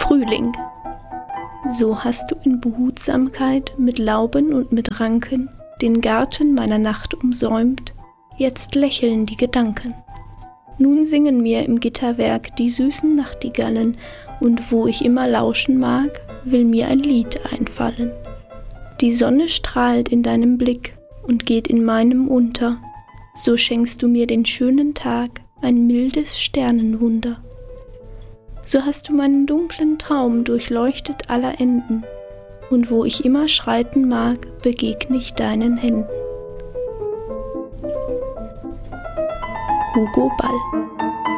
Frühling. So hast du in Behutsamkeit mit Lauben und mit Ranken den Garten meiner Nacht umsäumt, jetzt lächeln die Gedanken. Nun singen mir im Gitterwerk die süßen Nachtigallen, und wo ich immer lauschen mag, will mir ein Lied einfallen. Die Sonne strahlt in deinem Blick und geht in meinem unter, so schenkst du mir den schönen Tag, ein mildes Sternenwunder. So hast du meinen dunklen Traum durchleuchtet aller Enden, und wo ich immer schreiten mag, begegn ich deinen Händen. Hugo Ball.